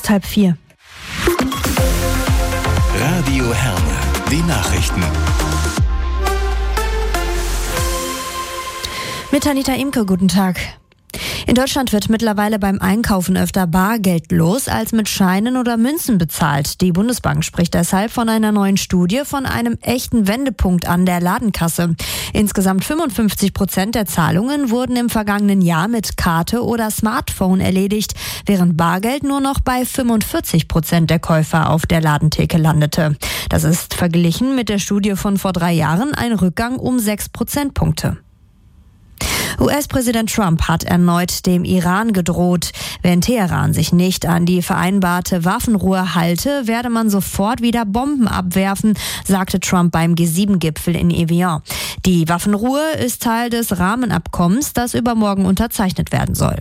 ist 3:30. Radio Herne, die Nachrichten. Mit Anita Imke, guten Tag. In Deutschland wird mittlerweile beim Einkaufen öfter bargeldlos als mit Scheinen oder Münzen bezahlt. Die Bundesbank spricht deshalb von einer neuen Studie von einem echten Wendepunkt an der Ladenkasse. Insgesamt 55% der Zahlungen wurden im vergangenen Jahr mit Karte oder Smartphone erledigt, während Bargeld nur noch bei 45% der Käufer auf der Ladentheke landete. Das ist verglichen mit der Studie von vor 3 Jahren ein Rückgang um 6 Prozentpunkte. US-Präsident Trump hat erneut dem Iran gedroht. Wenn Teheran sich nicht an die vereinbarte Waffenruhe halte, werde man sofort wieder Bomben abwerfen, sagte Trump beim G7-Gipfel in Evian. Die Waffenruhe ist Teil des Rahmenabkommens, das übermorgen unterzeichnet werden soll.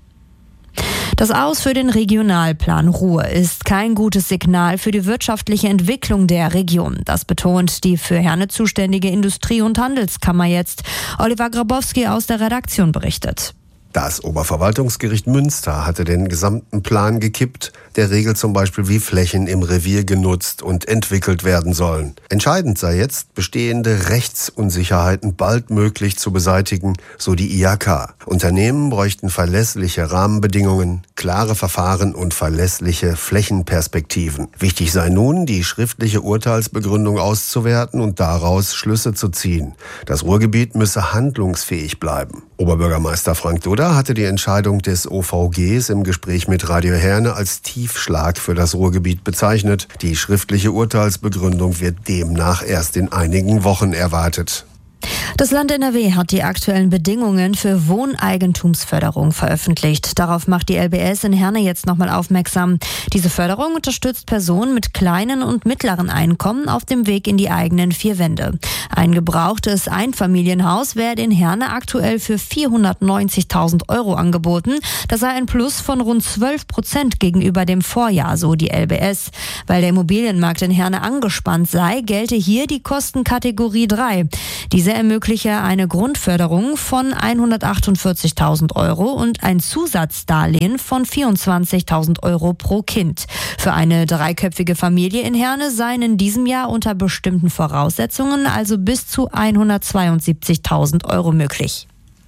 Das Aus für den Regionalplan Ruhr ist kein gutes Signal für die wirtschaftliche Entwicklung der Region. Das betont die für Herne zuständige Industrie- und Handelskammer jetzt. Oliver Grabowski aus der Redaktion berichtet. Das Oberverwaltungsgericht Münster hatte den gesamten Plan gekippt. Der regelt zum Beispiel, wie Flächen im Revier genutzt und entwickelt werden sollen. Entscheidend sei jetzt, bestehende Rechtsunsicherheiten baldmöglich zu beseitigen, so die IHK. Unternehmen bräuchten verlässliche Rahmenbedingungen, klare Verfahren und verlässliche Flächenperspektiven. Wichtig sei nun, die schriftliche Urteilsbegründung auszuwerten und daraus Schlüsse zu ziehen. Das Ruhrgebiet müsse handlungsfähig bleiben. Oberbürgermeister Frank Dudda hatte die Entscheidung des OVGs im Gespräch mit Radio Herne als Tiefschlag für das Ruhrgebiet bezeichnet. Die schriftliche Urteilsbegründung wird demnach erst in einigen Wochen erwartet. Das Land NRW hat die aktuellen Bedingungen für Wohneigentumsförderung veröffentlicht. Darauf macht die LBS in Herne jetzt nochmal aufmerksam. Diese Förderung unterstützt Personen mit kleinen und mittleren Einkommen auf dem Weg in die eigenen 4 Wände. Ein gebrauchtes Einfamilienhaus werde in Herne aktuell für 490.000 € angeboten. Das sei ein Plus von rund 12% gegenüber dem Vorjahr, so die LBS. Weil der Immobilienmarkt in Herne angespannt sei, gelte hier die Kostenkategorie 3. Diese ermögliche eine Grundförderung von 148.000 € und ein Zusatzdarlehen von 24.000 € pro Kind. Für eine 3-köpfige Familie in Herne seien in diesem Jahr unter bestimmten Voraussetzungen also bis zu 172.000 € möglich.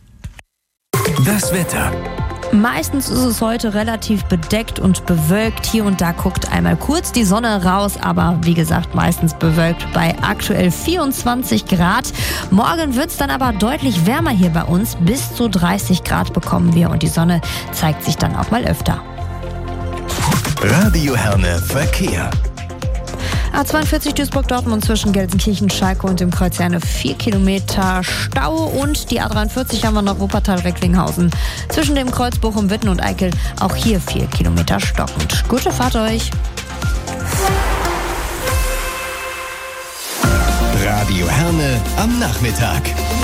Das Wetter. Meistens ist es heute relativ bedeckt und bewölkt. Hier und da guckt einmal kurz die Sonne raus, aber wie gesagt, meistens bewölkt bei aktuell 24 Grad. Morgen wird es dann aber deutlich wärmer hier bei uns. Bis zu 30 Grad bekommen wir und die Sonne zeigt sich dann auch mal öfter. Radio Herne Verkehr. A42 Duisburg-Dortmund zwischen Gelsenkirchen, Schalke und dem Kreuz Herne 4 Kilometer Stau und die A43 haben wir noch Wuppertal-Recklinghausen. Zwischen dem Kreuz Bochum-Witten und Eickel auch hier 4 Kilometer stockend. Gute Fahrt euch! Radio Herne am Nachmittag.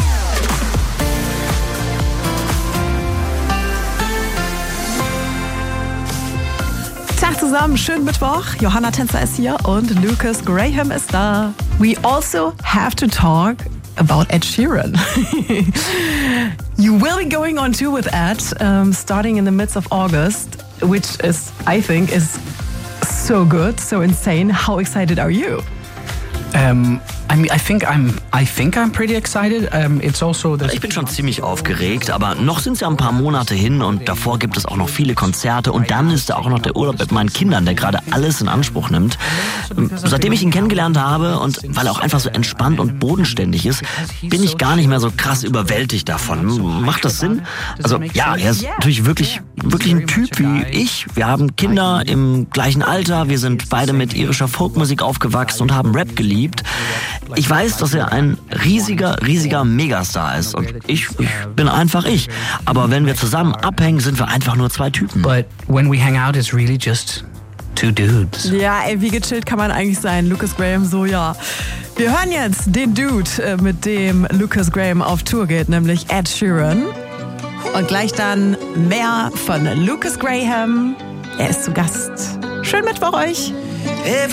Tag zusammen, schönen Mittwoch. Johanna Tänzer ist hier und Lucas Graham ist da. We also have to talk about Ed Sheeran. You will be going on tour with Ed, starting in the midst of August, which is, I think, is so good, so insane. How excited are you? I think I'm pretty excited. It's also Ich bin schon ziemlich aufgeregt, aber noch sind es ja ein paar Monate hin und davor gibt es auch noch viele Konzerte und dann ist da auch noch der Urlaub mit meinen Kindern, der gerade alles in Anspruch nimmt. Seitdem ich ihn kennengelernt habe und weil er auch einfach so entspannt und bodenständig ist, bin ich gar nicht mehr so krass überwältigt davon. Macht das Sinn? Also ja, er ist natürlich wirklich ein Typ wie ich. Wir haben Kinder im gleichen Alter, wir sind beide mit irischer Folkmusik aufgewachsen und haben Rap geliebt. Ich weiß, dass er ein riesiger Megastar ist und ich bin einfach ich. Aber wenn wir zusammen abhängen, sind wir einfach nur 2 Typen. But when we hang out, it's really just 2 dudes. Ja, ey, wie gechillt kann man eigentlich sein? Lucas Graham, so ja. Wir hören jetzt den Dude, mit dem Lucas Graham auf Tour geht, nämlich Ed Sheeran. Und gleich dann mehr von Lucas Graham. Er ist zu Gast. Schönen Mittwoch euch.